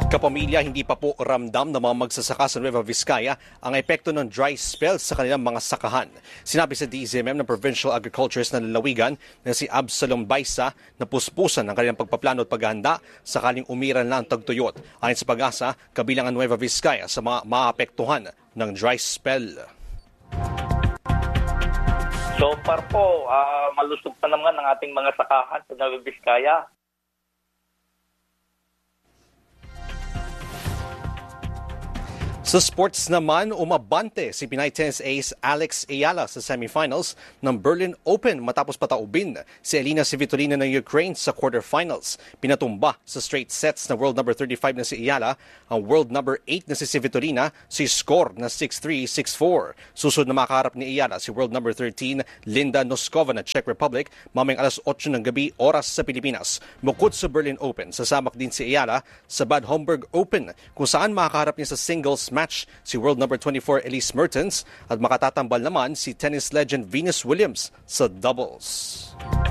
Kapamilya, hindi pa po ramdam ng mga magsasaka sa Nueva Vizcaya ang epekto ng dry spell sa kanilang mga sakahan. Sinabi sa DZMM ng Provincial Agriculturist na lalawigan na si Absalom Baisa na puspusan ang kanilang pagpaplano at paghahanda sakaling umiral na ang tagtuyot. Ayon sa Pag-asa, kabilang ang Nueva Vizcaya sa mga maapektuhan ng dry spell. So far po, malusog pa naman ang ating mga sakahan sa Nueva Vizcaya. Sa sports naman, umabante si Pinay tennis ace Alex Ayala sa semifinals ng Berlin Open matapos pataubin si Elina Svitolina ng Ukraine sa quarterfinals. Pinatumba sa straight sets na world number 35 na si Ayala ang world number 8 na si Svitolina si score na 6-3, 6-4. Susunod na makaharap ni Ayala si world number 13 Linda Noskova na Czech Republic mamayang alas 8 ng gabi oras sa Pilipinas. Bukod sa Berlin Open, sasamak din si Ayala sa Bad Homburg Open kung saan makaharap niya sa singles match si world number 24 Elise Mertens at makatatambal naman si tennis legend Venus Williams sa doubles.